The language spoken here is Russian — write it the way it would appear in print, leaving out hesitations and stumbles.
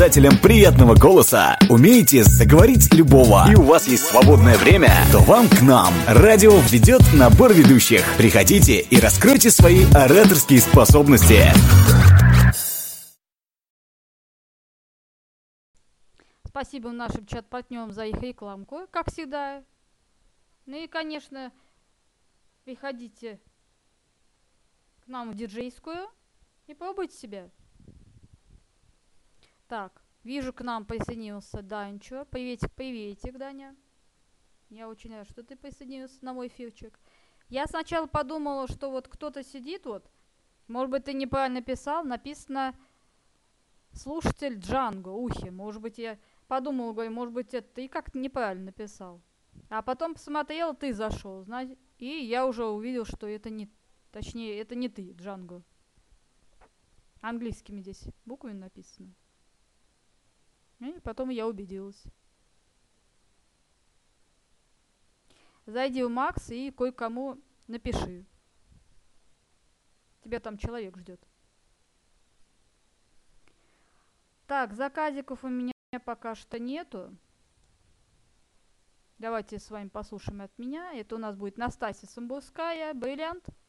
обладателем приятного голоса, умеете заговорить любого, и у вас есть свободное время, то вам к нам. Радио ведет набор ведущих. Приходите и раскройте свои ораторские способности. Спасибо нашим чат-партнерам за их рекламку, как всегда. Ну и, конечно, приходите к нам в диджейскую и пробуйте себя. Так, вижу, к нам присоединился Данчо. Приветик, Даня. Я очень рад, что ты присоединился на мой эфирчик. Я сначала подумала, что вот кто-то сидит вот. Может быть, ты неправильно писал. Написано слушатель Джанго, Ухи. Может быть, я подумала, говорю, может быть, это ты как-то неправильно написал. А потом посмотрела, ты зашел, знаете, и я уже увидел, что это не, точнее, это не ты, Джанго. Английскими здесь буквами написано. И потом я убедилась. Зайди в Макс и кое-кому напиши. Тебя там человек ждет. Так, заказиков у меня пока что нету. Давайте с вами послушаем от меня. Это у нас будет Настасья Самбурская, Бриллиант.